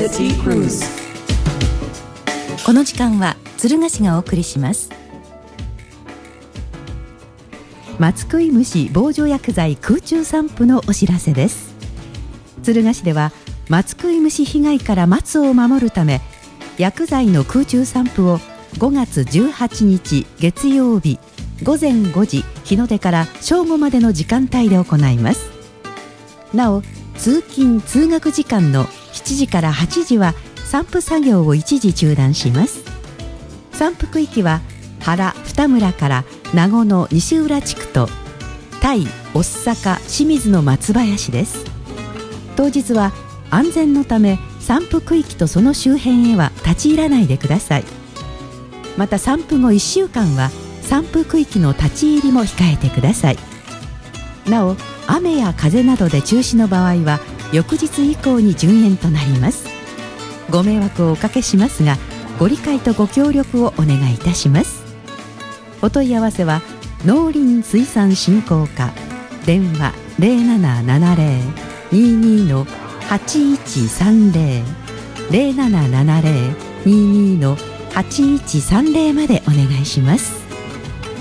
City Cruise。 この時間は敦賀市がお送りします。松食い虫防除薬剤空中散布のお知らせです。敦賀市では松食い虫被害から松を守るため、薬剤の空中散布を5月18日月曜日午前5時日の出から正午までの時間帯で行います。なお、通勤通学時間の7時から8時は散布作業を一時中断します。散布区域は原二村から名護の西浦地区と田井大阪清水の松林です。当日は安全のため散布区域とその周辺へは立ち入らないでください。また散布後1週間は散布区域の立ち入りも控えてください。なお、雨や風などで中止の場合は翌日以降に順延となります。ご迷惑をおかけしますが、ご理解とご協力をお願いいたします。お問い合わせは農林水産振興課、電話 0770-22-8130 0770-22-8130までお願いします。